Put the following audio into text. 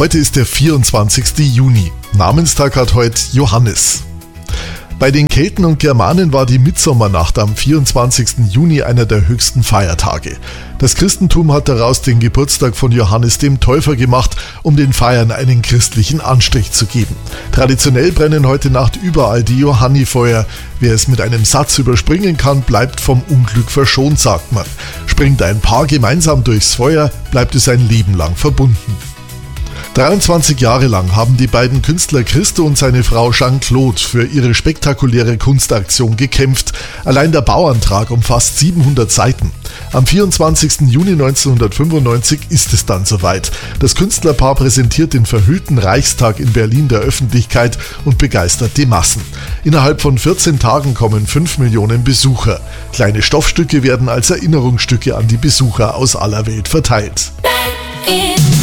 Heute ist der 24. Juni. Namenstag hat heute Johannes. Bei den Kelten und Germanen war die Mitsommernacht am 24. Juni einer der höchsten Feiertage. Das Christentum hat daraus den Geburtstag von Johannes dem Täufer gemacht, um den Feiern einen christlichen Anstrich zu geben. Traditionell brennen heute Nacht überall die Johannifeuer. Wer es mit einem Satz überspringen kann, bleibt vom Unglück verschont, sagt man. Springt ein Paar gemeinsam durchs Feuer, bleibt es ein Leben lang verbunden. 23 Jahre lang haben die beiden Künstler Christo und seine Frau Jeanne-Claude für ihre spektakuläre Kunstaktion gekämpft. Allein der Bauantrag umfasst 700 Seiten. Am 24. Juni 1995 ist es dann soweit. Das Künstlerpaar präsentiert den verhüllten Reichstag in Berlin der Öffentlichkeit und begeistert die Massen. Innerhalb von 14 Tagen kommen 5 Millionen Besucher. Kleine Stoffstücke werden als Erinnerungsstücke an die Besucher aus aller Welt verteilt.